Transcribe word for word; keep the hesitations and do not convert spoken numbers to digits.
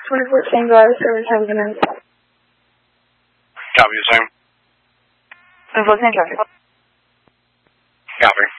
twenty-four Saint Drive, service having an end. Copy the same. twenty-four Saint Drive. Copy.